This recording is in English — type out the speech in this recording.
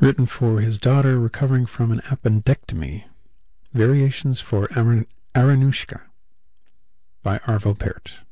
written for his daughter recovering from an appendectomy. Variations for Aranushka by Arvo Pärt.